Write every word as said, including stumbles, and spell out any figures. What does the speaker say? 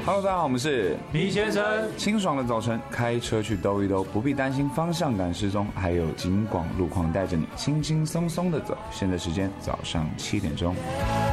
Hello， 大家好，我们是李先生。 清爽的早晨，开车去兜一兜，不必担心方向感失踪，还有景广路况带着你轻轻松松的走。现在时间早上七点钟。